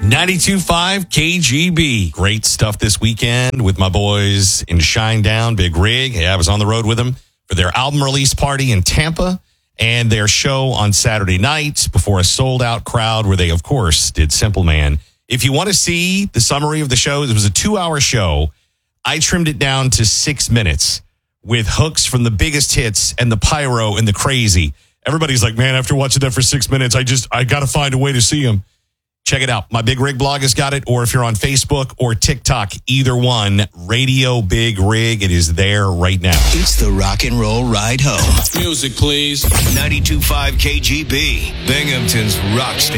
92.5 KGB. Great stuff this weekend with my boys in Shinedown, Big Rig. Yeah, I was on the road with them for their album release party in Tampa and their show on Saturday night before a sold-out crowd where they, of course, did Simple Man. If you want to see the summary of the show, it was a 2-hour show. I trimmed it down to 6 minutes with hooks from the biggest hits and the pyro and the crazy. Everybody's like, man, after watching that for 6 minutes, I got to find a way to see him. Check it out. My Big Rig blog has got it, or if you're on Facebook or TikTok, either one, Radio Big Rig, it is there right now. It's the rock and roll ride home. Music, please. 92.5 KGB, Binghamton's rock station.